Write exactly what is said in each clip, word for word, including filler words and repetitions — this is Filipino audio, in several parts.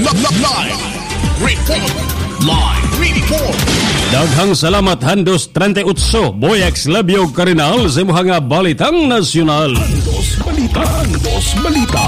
Live report. Live report. Daghang salamat Handos thirty-eight Boyax Labyo Karinal sa imong nga balitang nasyonal. Handos Balita. Handos Balita.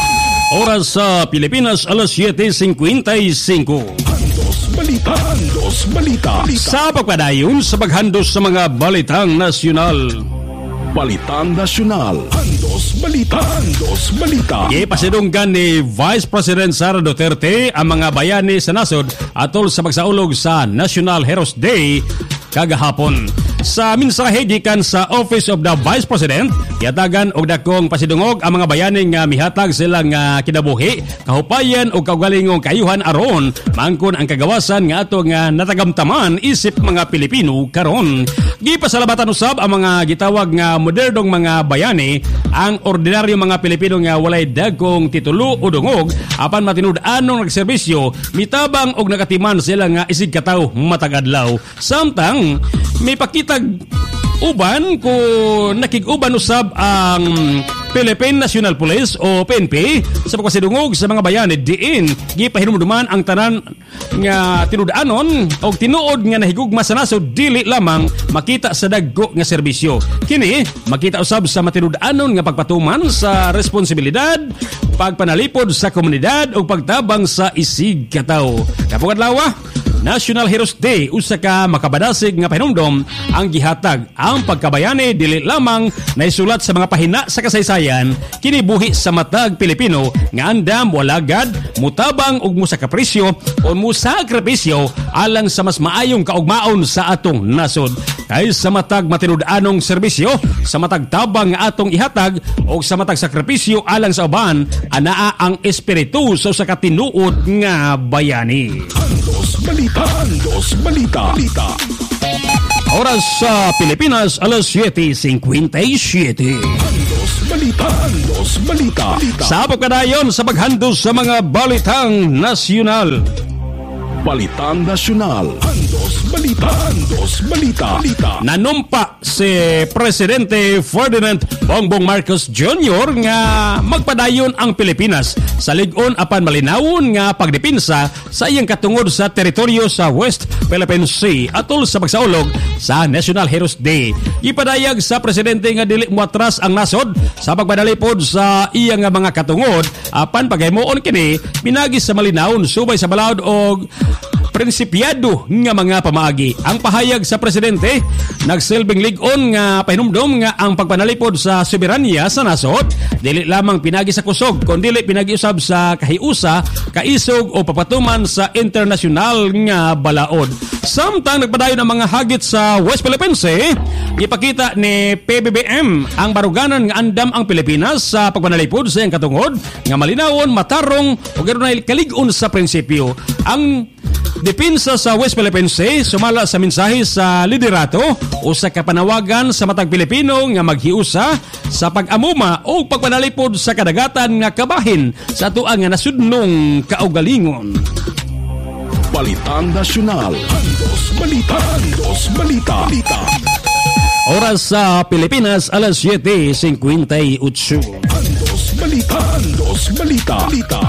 Oras sa Pilipinas alas seven fifty-five. Handos Balita. Handos Balita. Sa pagpadayon sa paghandos sa mga balitang nasyonal. Balitang Nasyonal. Handos Balita. Handos Balita. Ipasidunggan ni Vice President Sara Duterte ang mga bayani sa nasod atol sa pagsaulog sa National Heroes Day kagahapon. Sa mensahe gikan sa Office of the Vice President, yatagan og dakong pasidungog ang mga bayani nga mihatag sila nga kinabuhi, kahupayan o kaugalingong kayuhan aron mangkon ang kagawasan nga ato nga natagamtaman isip mga Pilipino karon. Gipasalamatan usab ang mga gitawag nga modernong mga bayani, ang ordinaryo mga Pilipino nga walay dagkong titulo o dungog apan matinud-anong nagserbisyo, mitabang og nakatiman sila nga isig kataw matag adlaw. Samtang may pakitag uban ko nakig-uban usab ang Philippine National Police o P N P sa pagpasidungog sa mga bayani diin gipahinumduman ang tanan nga tinud-anon og tinuod nga nahigugma sa nasod dili lamang makita sa dagko nga serbisyo. Kini makita usab sa matinud-anon nga pagpatuman sa responsibilidad, pagpanalipod sa komunidad ug pagtabang sa isig kataw. Kapag adlaw National Heroes Day usa ka makabadasig nga pahinumdom ang gihatag ang pagkabayani dili lamang naisulat sa mga pahina sa kasaysayan kini buhi sa matag Pilipino nga andam walagad mutabang ug musakripisyo o musakripisyo alang sa mas maayong kaugmaon sa atong nasod. Kay sa matag matinud-anong serbisyo, sa matag tabang nga atong ihatag o sa matag sakripisyo alang sa uban, anaa ang espiritu sa usa ka tinuod nga bayani. Handos Balita. Handos Balita. Balita. Oras sa Pilipinas alas seven fifty-seven. Handos Balita. Handos Balita. Sa pagkadayon sa paghandos sa mga balitang nasyonal. Balitang Nasyonal. Handos Balita. Handos Balita. Nanumpa si Presidente Ferdinand Bongbong Marcos Junior nga magpadayon ang Pilipinas sa lig-on apan malinawon nga pagdepensa sa iyang katungod sa teritoryo sa West Philippine Sea atol sa pagsaulog sa National Heroes Day. Ipadayag sa presidente nga dili moatras ang nasod sa pagpadalipod sa iyang mga katungod apan pagaymoon kini pinagi sa malinawon subay sa balaod og prinsipyado nga mga pamaagi. Ang pahayag sa presidente nagsilbing lig-on nga pahinumdom nga ang pagpanalipod sa soberanya sa nasod dili lamang pinagi sa kusog kundi pinagi-usab sa kahiusa, kaisog o papatuman sa internasyonal nga balaod. Samtang nagpadayon ang mga hagit sa West Philippine Sea, ipakita ni P B B M ang baruganan nga andam ang Pilipinas sa pagpanalipod sa iyang katungod nga malinawon, matarong o ganoon kalig-on sa prinsipyo. Ang depensa sa West Philippine Sea sumala sa mensahe sa liderato o sa kapanawagan sa matag Pilipino nga maghiusa sa pag-amuma o pagpanalipod sa kadagatan nga kabahin sa tuang nga nasudnong kaugalingon. Balitang Nasyonal. Handos Balita. Handos Balita. Oras sa Pilipinas alas seven fifty-eight. Handos Balita. Handos Balita.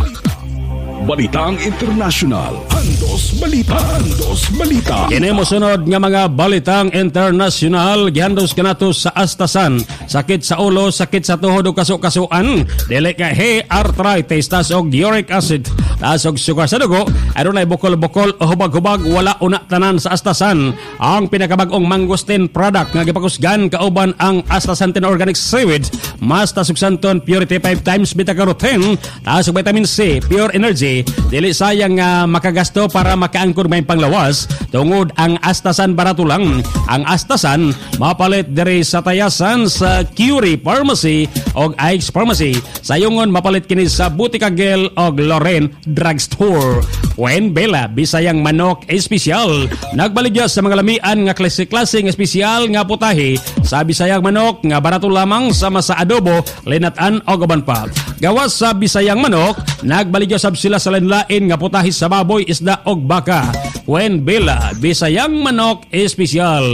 Balitang Internasyonal. Handos Balita. Handos Balita. Kini mosunod nga mga balitang internasyonal gihandos kanato sa astasan, sakit sa ulo, sakit sa tuhod o kaso-kasuan, dili ka he arthritis, tas og uric acid, tas og sugar sa dugo, adunay bukol-bukol o hubag-hubag, wala una tanan sa astasan. Ang pinakabag-ong mangosteen product nga gipakusgan kauban ang astaxanthin organic seaweed, mas tasugsanton purity five times beta-carotene, tas og vitamin C, pure energy. Dili sayang nga uh, makagasto para makaangkor may panglawas tungod ang astasan barato lang. Ang astasan mapalit diri sa tayasan sa Curie Pharmacy og Ike's Pharmacy. Sayongon mapalit kini sa Butika Gel og Loren Drugstore. Wen Bella Bisayang manok espesyal. Nagbaligya sa mga lamian nga klase-klase nga espesyal nga putahe sa Bisayang manok nga barato lamang sama sa adobo, linatan og uban pa. Gawas sa Bisayang manok, nagbaligya sab sila sa lain-lain nga putahe sa baboy, isda og baka. Wen Bella Bisayang manok espesyal.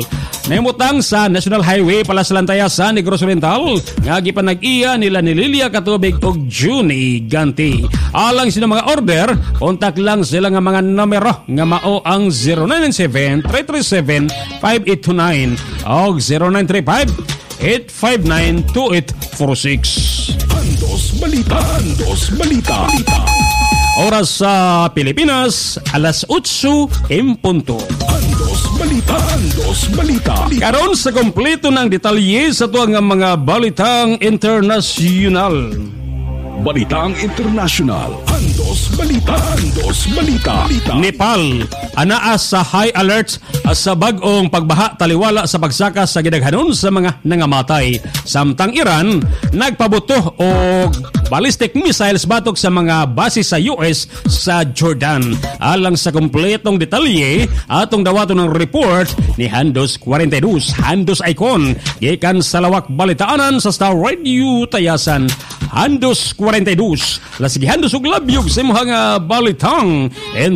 Naimutang sa National Highway pala sa Lantaya sa Negros Oriental nga gipanag-iya nila ni Lilia Katubig og Juni Ganti. Alang sino mga order, kontak lang sila nga mga numero nga mao ang zero nine nine seven, three three seven, five eight two nine o zero nine three five, eight five nine, two eight four six. Andos Balita. Andos Balita. Balita. Oras sa Pilipinas, alas otso en punto. Andos Balita. Andos Balita. Karon sa kompleto ng detalye sa tuwang mga balitang internasyonal. Balitang International. Andos Balita. Andos Balita. Balita. Nepal, anaa sa high alert sa bag-ong pagbaha taliwala sa pagsaka sa gidaghanon sa mga nangamatay. Samtang Iran, nagpabuto og ballistic missiles batok sa mga base sa U S sa Jordan. Alang sa kompletong detalye, atong dawaton ng report ni Handos forty-two, Handos Icon, gikan sa lawak balitaanan sa Star Radio Tayasan. Handos forty-two, lasigi Handos og labyog sa imong nga balitang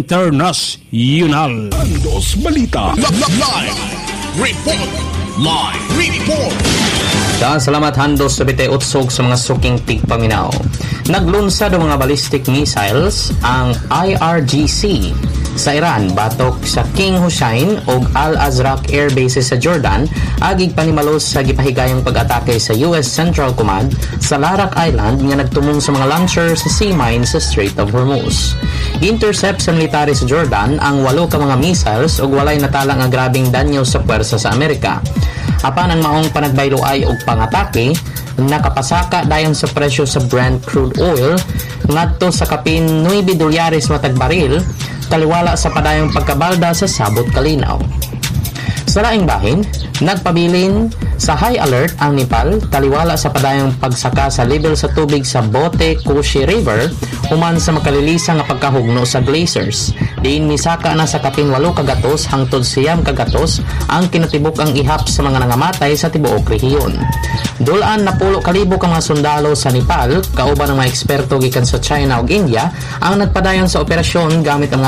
internasyonal. Andos Balita. Live report. Live report. Daan salamat Handos sa bitay utsog sa mga suking tigpaminaw. Naglunsad ang mga ballistic missiles ang I R G C sa Iran batok sa King Hussein o Al-Azraq Air Bases sa Jordan agig panimalos sa gipahigayang pag-atake sa U S Central Command sa Larak Island nga nagtumong sa mga launcher sa sea mine sa Strait of Hormuz. Intercept sa military sa Jordan ang walo ka mga missiles ug walay natala nga grabing danyo sa puwersa sa Amerika. Apan ang maong panagbayloay og pangatake nakapasaka dayon sa presyo sa Brent crude oil ngadto sa kapin nine dolyares matag baril taliwala sa padayong pagkabalda sa sabot kalinaw. Sa laing bahin, nagpabilin sa high alert ang Nepal taliwala sa padayong pagsaka sa level sa tubig sa Bote Koshi River human sa makalilisa nga pagkahugno sa glaciers. Diin misaka na sa kapin walo kagatos hangtod siyam kagatos ang kinatibuk ang ihap sa mga nangamatay sa tibuok rehiyon. Dulaan na pulo kalibo ka mga sundalo sa Nepal kauban ng mga eksperto gikan sa China ug India ang nagpadayon sa operasyon gamit ang